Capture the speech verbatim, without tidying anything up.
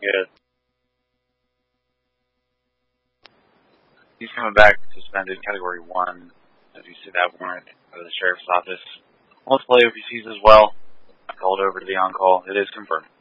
Good. He's coming back suspended, Category one, as you see that warrant out of the Sheriff's Office. Most play overseas as well. I called over to the on-call. It is confirmed.